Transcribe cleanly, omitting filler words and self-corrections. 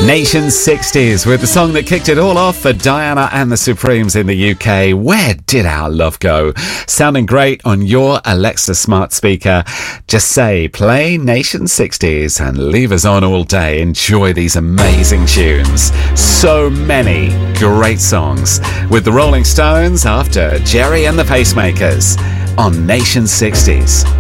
Nation 60s with the song that kicked it all off for Diana and the Supremes in the UK. Where did our love go? Sounding great on your Alexa smart speaker. Just say, play Nation 60s and leave us on all day. Enjoy these amazing tunes. So many great songs with the Rolling Stones after Jerry and the Pacemakers on Nation 60s.